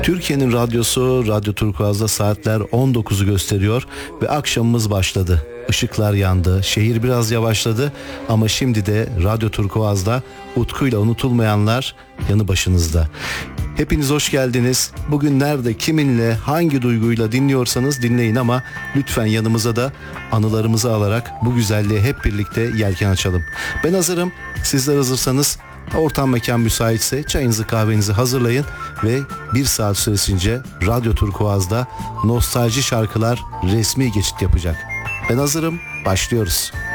Türkiye'nin radyosu Radyo Turkuaz'da saatler 19'u gösteriyor ve akşamımız başladı. Işıklar yandı, şehir biraz yavaşladı ama şimdi de Radyo Turkuaz'da Utku'yla unutulmayanlar yanı başınızda. Hepiniz hoş geldiniz. Bugün nerede, kiminle, hangi duyguyla dinliyorsanız dinleyin ama lütfen yanımıza da anılarımızı alarak bu güzelliğe hep birlikte yelken açalım. Ben hazırım, sizler hazırsanız ortam mekan müsaitse çayınızı kahvenizi hazırlayın ve bir saat süresince Radyo Turkuaz'da nostalji şarkılar resmi geçit yapacak. Ben hazırım, başlıyoruz.